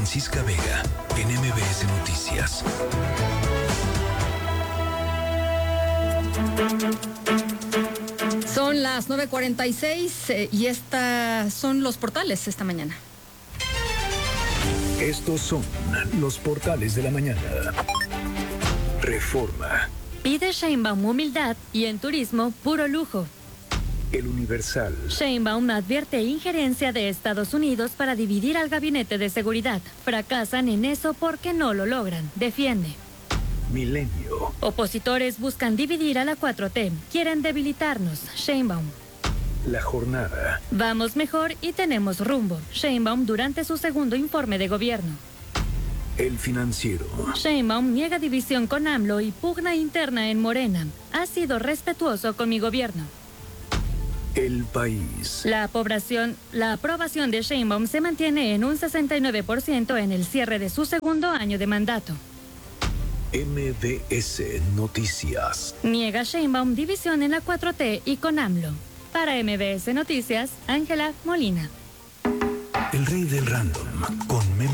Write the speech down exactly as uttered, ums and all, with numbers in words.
Francisca Vega, en M B S Noticias. Son las nueve cuarenta y seis eh, y estas son los portales esta mañana. Estos son los portales de la mañana. Reforma. Pide Sheinbaum humildad y en turismo puro lujo. El Universal. Sheinbaum advierte injerencia de Estados Unidos para dividir al gabinete de seguridad. Fracasan en eso porque no lo logran. Defiende. Milenio. Opositores buscan dividir a la cuatro T. Quieren debilitarnos. Sheinbaum. La Jornada. Vamos mejor y tenemos rumbo. Sheinbaum durante su segundo informe de gobierno. El Financiero. Sheinbaum niega división con AMLO y pugna interna en Morena. Ha sido respetuoso con mi gobierno. El País. La aprobación, la aprobación de Sheinbaum se mantiene en un sesenta y nueve por ciento en el cierre de su segundo año de mandato. M B S Noticias. Niega Sheinbaum división en la cuatro T y con AMLO. Para M B S Noticias, Ángela Molina. El rey del random con